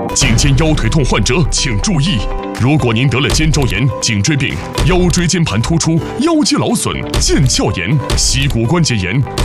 颈肩腰腿痛患者请注意，如果您得了肩周炎、颈椎病、腰椎间盘突出、腰肌劳损、腱鞘炎、膝骨关节炎、